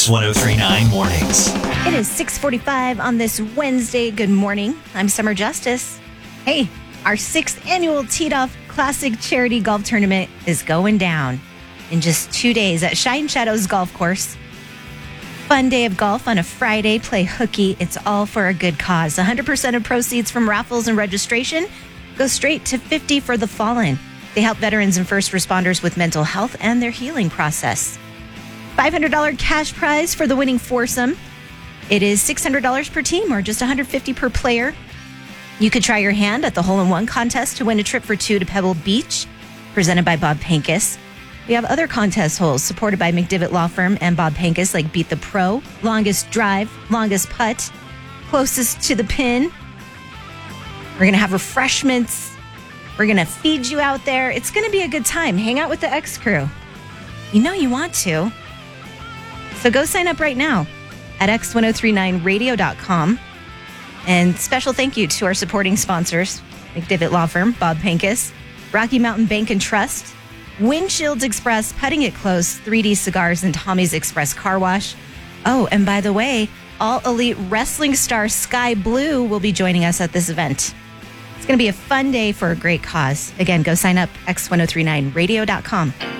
X1039 Mornings. It is 6:45 on this Wednesday. Good morning. I'm Summer Justice. Hey, our 6th annual Teed Off Classic Charity Golf Tournament is going down in just 2 days at Shine Shadows Golf Course. Fun day of golf on a Friday. Play hooky. It's all for a good cause. 100% of proceeds from raffles and registration go straight to 50 for the Fallen. They help veterans and first responders with mental health and their healing process. $500 cash prize for the winning foursome. It is $600 per team or just $150 per player. You could try your hand at the hole-in-one contest to win a trip for two to Pebble Beach, presented by Bob Pincus. We have other contest holes supported by McDivitt Law Firm and Bob Pincus, like Beat the Pro, Longest Drive, Longest Putt, Closest to the Pin. We're going to have refreshments. We're going to feed you out there. It's going to be a good time. Hang out with the X crew. You know you want to. So go sign up right now at x1039radio.com. And special thank you to our supporting sponsors, McDivitt Law Firm, Bob Pincus, Rocky Mountain Bank and Trust, Windshields Express, Putting It Close, 3D Cigars, and Tommy's Express Car Wash. Oh, and by the way, All Elite Wrestling star Sky Blue will be joining us at this event. It's going to be a fun day for a great cause. Again, go sign up, x1039radio.com.